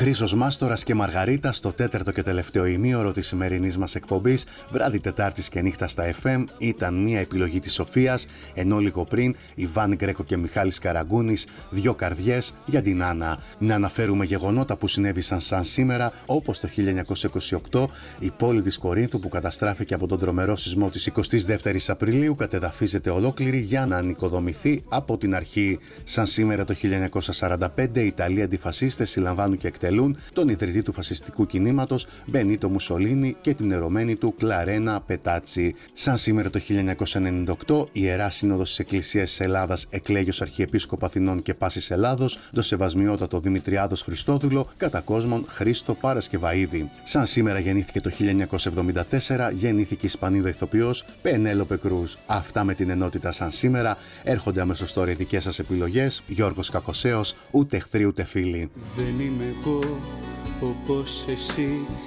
Χρήστος Μάστορας και Μαργαρίτα στο τέταρτο και τελευταίο ημίωρο της σημερινής μας εκπομπής, βράδυ Τετάρτης και νύχτα στα FM, ήταν μια επιλογή της Σοφίας, ενώ λίγο πριν Ιβάν Γκρέκο και Μιχάλης Καραγκούνης, δυο καρδιές για την Άννα. Να αναφέρουμε γεγονότα που συνέβησαν σαν σήμερα, όπως το 1928 η πόλη της Κορίνθου που καταστράφηκε από τον τρομερό σεισμό της 22ης Απριλίου κατεδαφίζεται ολόκληρη για να ανοικοδομηθεί από την αρχή. Σαν σήμερα το 1945 οι Ιταλοί αντιφασίστες συλλαμβάνουν και εκτελούν τον ιδρυτή του φασιστικού κινήματος Μπενίτο Μουσολίνι και την ερωμένη του Κλαρένα Πετάτσι. Σαν σήμερα το 1998 η Ιερά Σύνοδος της Εκκλησίας της Ελλάδας εκλέγει ως Αρχιεπίσκοπο Αθηνών και Πάσης Ελλάδος το Σεβασμιότατο Δημητριάδος Χριστόδουλο κατά κόσμον Χρήστο Παρασκευαΐδη. Σαν σήμερα γεννήθηκε το 1974, γεννήθηκε η Ισπανίδα ηθοποιός Πενέλοπε Κρούζ. Αυτά με την ενότητα σαν σήμερα. Έρχονται αμέσως τώρα οι δικές σας επιλογές. Γιώργος Κακοσέος, ούτε εχθροί ούτε φίλοι. Δεν είμαι εγώ όπως εσύ.